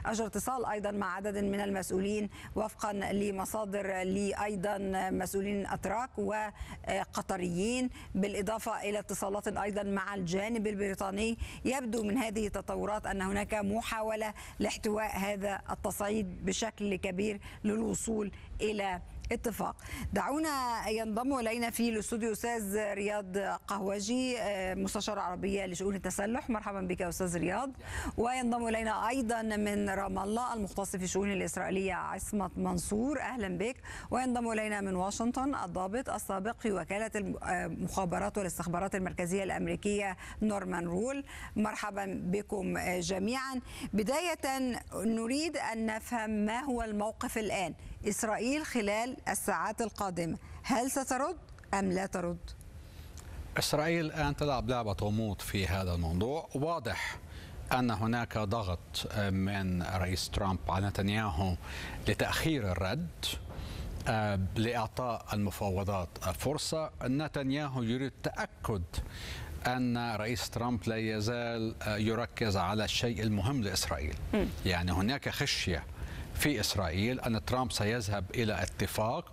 أجرى اتصال أيضا مع عدد من المسؤولين وفقا لمصادر لي أيضا مسؤولين أتراك وقطريين، بالإضافة إلى اتصالات أيضا مع الجانب البريطاني. يبدو من هذه التطورات أن هناك محاولة لاحتواء هذا التصعيد بشكل كبير للوصول إلى اتفاق. دعونا ينضم إلينا في الاستوديو أستاذ رياض قهوجي، مستشار عربية لشؤون التسلح. مرحبا بك أستاذ رياض. وينضم إلينا أيضا من رام الله المختص في الشؤون الإسرائيلية عصمت منصور، أهلا بك. وينضم إلينا من واشنطن الضابط السابق في وكالة المخابرات والاستخبارات المركزية الأمريكية نورمان رول. مرحبا بكم جميعا. بداية نريد أن نفهم ما هو الموقف الآن. إسرائيل خلال الساعات القادمة هل سترد أم لا ترد؟ إسرائيل الآن تلعب لعبة غموض في هذا الموضوع. واضح أن هناك ضغط من رئيس ترامب على نتنياهو لتأخير الرد، لإعطاء المفاوضات فرصة. نتنياهو يريد تأكد أن رئيس ترامب لا يزال يركز على الشيء المهم لإسرائيل. يعني هناك خشية في إسرائيل أن ترامب سيذهب إلى اتفاق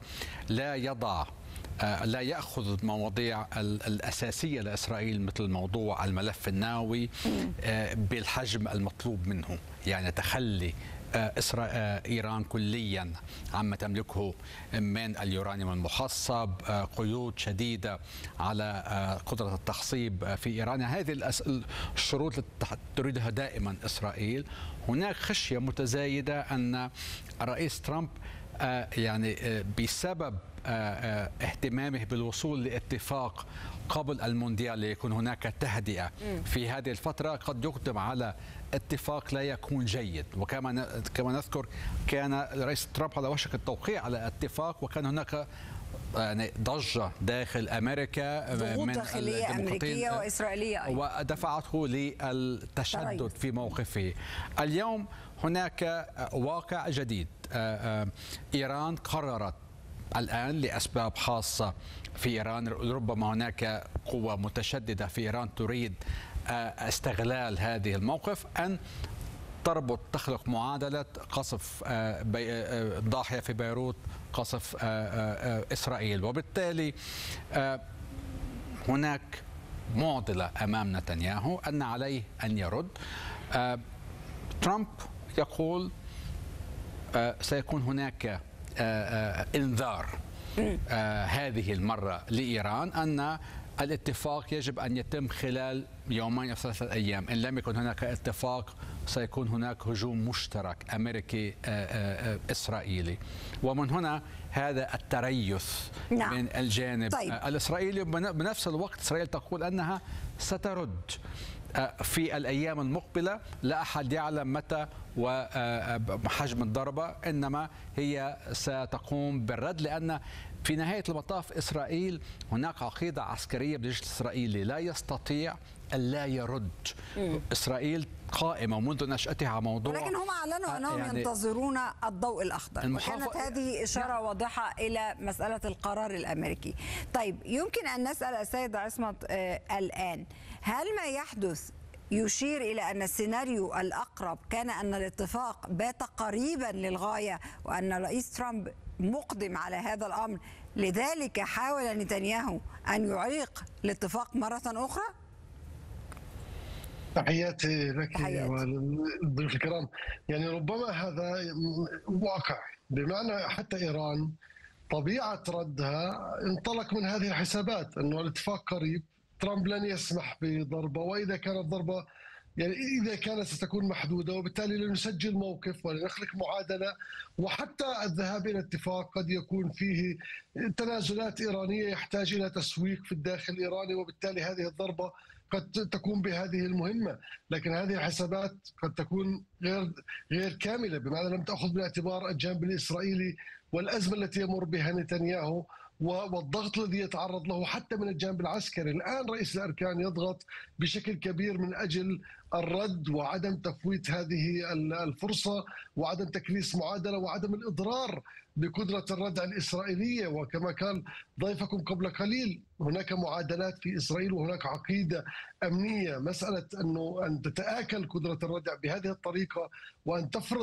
لا يأخذ المواضيع الأساسية لإسرائيل مثل موضوع الملف النووي بالحجم المطلوب منه، يعني تخلي إيران كليا عما تملكه من اليورانيوم المخصب، قيود شديدة على قدرة التخصيب في إيران. هذه الشروط التي تريدها دائما إسرائيل. هناك خشية متزايدة أن الرئيس ترامب يعني بسبب اهتمامه بالوصول لاتفاق قبل المونديال ليكون هناك تهدئة في هذه الفترة، قد يقدم على اتفاق لا يكون جيد. وكما نذكر كان الرئيس ترامب على وشك التوقيع على اتفاق، وكان هناك يعني ضجة داخل أمريكا ضغوط داخلية أمريكية وإسرائيلية أيضا، ودفعته للتشدد في موقفه. اليوم هناك واقع جديد. إيران قررت الآن لأسباب خاصة في إيران، ربما هناك قوة متشددة في إيران تريد استغلال هذه الموقف أن تخلق معادلة قصف ضاحية في بيروت، قصف إسرائيل. وبالتالي هناك معضلة أمام نتنياهو أن عليه أن يرد. ترامب يقول سيكون هناك انذار هذه المرة لإيران أن الاتفاق يجب أن يتم خلال يومين أو 3 أيام. إن لم يكن هناك اتفاق سيكون هناك هجوم مشترك أمريكي إسرائيلي. ومن هنا هذا التريث من الجانب الإسرائيلي. بنفس الوقت إسرائيل تقول أنها سترد في الأيام المقبلة. لا أحد يعلم متى وحجم الضربة، إنما هي ستقوم بالرد، لأن في نهاية المطاف إسرائيل هناك عقيدة عسكرية بالجيش الإسرائيلي لا يستطيع ألا يرد. إسرائيل قائمة منذ نشأتها على موضوع، ولكن هم أعلنوا أنهم يعني ينتظرون الضوء الأخضر، وكانت هذه إشارة واضحة إلى مسألة القرار الأمريكي. طيب، يمكن أن نسأل السيد عصمت الآن، هل ما يحدث يشير إلى أن السيناريو الأقرب كان أن الاتفاق بات قريبا للغاية وأن رئيس ترامب مقدم على هذا الأمر، لذلك حاول نتنياهو أن يعيق الاتفاق مرة أخرى؟ تحياتي لك والضيوف الكرام. يعني ربما هذا واقع، بمعنى حتى إيران طبيعة ردها انطلق من هذه الحسابات أنه الاتفاق قريب، ترامب لن يسمح بضربة، وإذا كانت ضربة يعني إذا كانت ستكون محدودة، وبالتالي لنسجل موقف ولنخلق معادلة. وحتى الذهاب إلى اتفاق قد يكون فيه تنازلات إيرانية يحتاج إلى تسويق في الداخل الإيراني، وبالتالي هذه الضربة قد تكون بهذه المهمة. لكن هذه الحسابات قد تكون غير كاملة، بمعنى لم تأخذ بالاعتبار الجانب الإسرائيلي والأزمة التي يمر بها نتنياهو والضغط الذي يتعرض له حتى من الجانب العسكري. الآن رئيس الأركان يضغط بشكل كبير من أجل الرد وعدم تفويت هذه الفرصة وعدم تكريس معادلة وعدم الإضرار بقدرة الردع الإسرائيلية. وكما قال ضيفكم قبل قليل، هناك معادلات في إسرائيل وهناك عقيدة أمنية. مسألة أن تتآكل قدرة الردع بهذه الطريقة وأن تفرض